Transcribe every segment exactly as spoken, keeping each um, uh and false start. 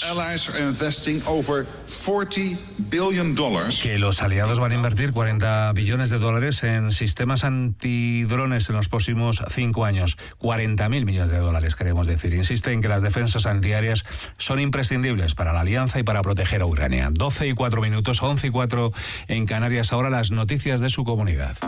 Que los aliados van a invertir cuarenta billones de dólares en sistemas antidrones en los próximos cinco años. cuarenta mil millones de dólares, queremos decir. Insiste en que las defensas antiaéreas son imprescindibles para la alianza y para proteger a Ucrania. doce y cuatro minutos, once y cuatro en Canarias. Ahora las noticias de su comunidad.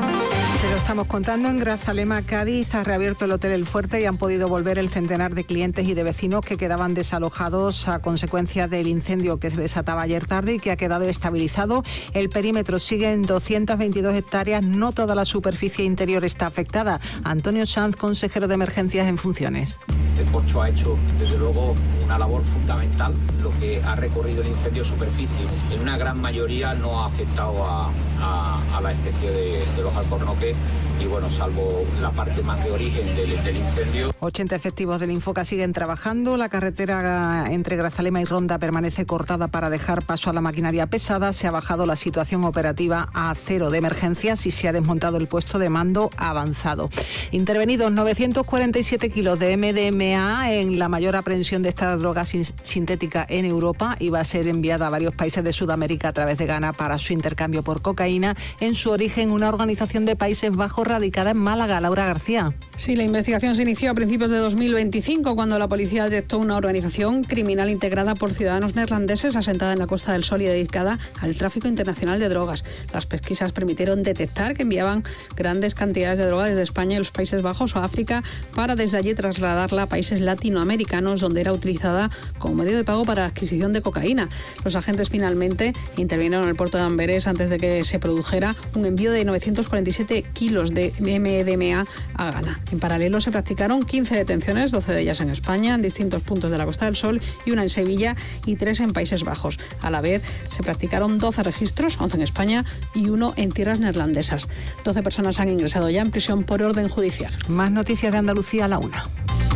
Se lo estamos contando. En Grazalema, Cádiz, ha reabierto el Hotel El Fuerte y han podido volver el centenar de clientes y de vecinos que quedaban desalojados a consecuencia del incendio que se desataba ayer tarde y que ha quedado estabilizado. El perímetro sigue en doscientas veintidós hectáreas. No toda la superficie interior está afectada. Antonio Sanz, consejero de Emergencias en funciones. El Corcho ha hecho, desde luego, una labor fundamental. Lo que ha recorrido el incendio superficie, en una gran mayoría no ha afectado a, a, a la especie de, de los alcornoques. Y bueno, salvo la parte más de origen del, del incendio. ochenta efectivos del Infoca siguen trabajando. La carretera entre Grazalema y Ronda permanece cortada para dejar paso a la maquinaria pesada. Se ha bajado la situación operativa a cero de emergencias y se ha desmontado el puesto de mando avanzado. Intervenidos novecientos cuarenta y siete kilos de eme de eme a en la mayor aprehensión de esta droga sin, sintética en Europa, y va a ser enviada a varios países de Sudamérica a través de Ghana para su intercambio por cocaína. En su origen, una organización de Países Bajos radicada en Málaga. Laura García. Sí, la investigación se inició a principios de dos mil veinticinco, cuando la policía detectó una organización criminal integrada por ciudadanos neerlandeses asentada en la Costa del Sol y dedicada al tráfico internacional de drogas. Las pesquisas permitieron detectar que enviaban grandes cantidades de droga desde España y los Países Bajos o África para desde allí trasladarla a países latinoamericanos, donde era utilizada como medio de pago para la adquisición de cocaína. Los agentes finalmente intervinieron en el puerto de Amberes antes de que se produjera un envío de novecientos cuarenta y siete kilos de eme de eme a a Ghana. En paralelo se practicaron quince detenciones, doce de ellas en España, en distintos puntos de la Costa del Sol, y una en Sevilla y tres en Países Bajos. A la vez se practicaron doce registros, once en España y uno en tierras neerlandesas. doce personas han ingresado ya en prisión por orden judicial. Más noticias de Andalucía a la una.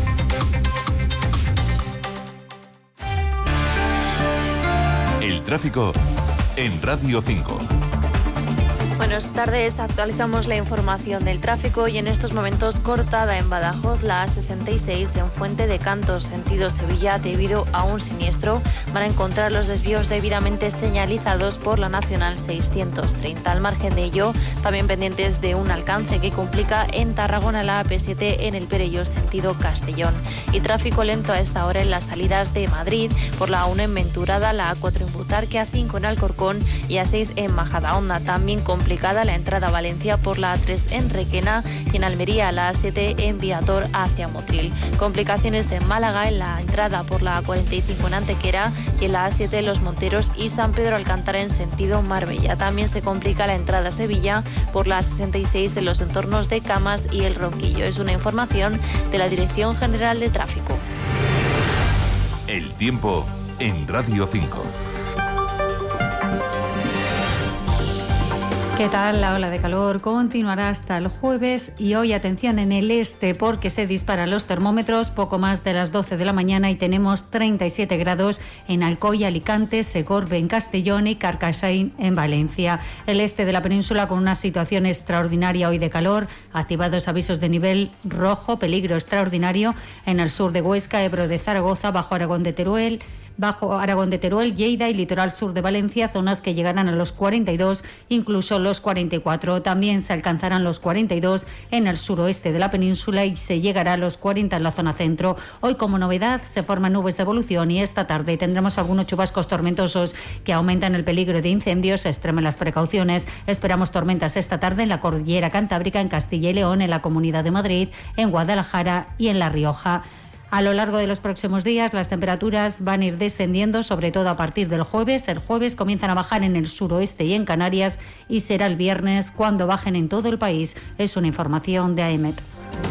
El tráfico en Radio cinco. Buenas tardes, actualizamos la información del tráfico y en estos momentos cortada en Badajoz la A sesenta y seis en Fuente de Cantos, sentido Sevilla, debido a un siniestro. Van a encontrar los desvíos debidamente señalizados por la Nacional seiscientos treinta. Al margen de ello, también pendientes de un alcance que complica en Tarragona la A P siete en el Perelló, sentido Castellón. Y tráfico lento a esta hora en las salidas de Madrid, por la A uno en Venturada, la A cuatro en Butarque, A cinco en Alcorcón y A seis en Majadahonda. También complicada la entrada a Valencia por la A tres en Requena y en Almería la A siete en Viator hacia Motril. Complicaciones en Málaga en la entrada por la A cuarenta y cinco en Antequera y en la A siete en Los Monteros y San Pedro Alcántara en sentido Marbella. También se complica la entrada a Sevilla por la A sesenta y seis en los entornos de Camas y El Ronquillo. Es una información de la Dirección General de Tráfico. El tiempo en Radio cinco. ¿Qué tal? La ola de calor continuará hasta el jueves y hoy atención en el este porque se disparan los termómetros poco más de las doce de la mañana y tenemos treinta y siete grados en Alcoy, Alicante, Segorbe en Castellón y Carcaixent en Valencia. El este de la península con una situación extraordinaria hoy de calor, activados avisos de nivel rojo, peligro extraordinario en el sur de Huesca, Ebro de Zaragoza, Bajo Aragón de Teruel, Bajo Aragón de Teruel, Lleida y litoral sur de Valencia, zonas que llegarán a los cuarenta y dos, incluso los cuarenta y cuatro. También se alcanzarán los cuarenta y dos en el suroeste de la península y se llegará a los cuarenta en la zona centro. Hoy, como novedad, se forman nubes de evolución y esta tarde tendremos algunos chubascos tormentosos que aumentan el peligro de incendios. Extremen las precauciones. Esperamos tormentas esta tarde en la cordillera cantábrica, en Castilla y León, en la Comunidad de Madrid, en Guadalajara y en La Rioja. A lo largo de los próximos días las temperaturas van a ir descendiendo, sobre todo a partir del jueves. El jueves comienzan a bajar en el suroeste y en Canarias y será el viernes cuando bajen en todo el país. Es una información de A E M E T.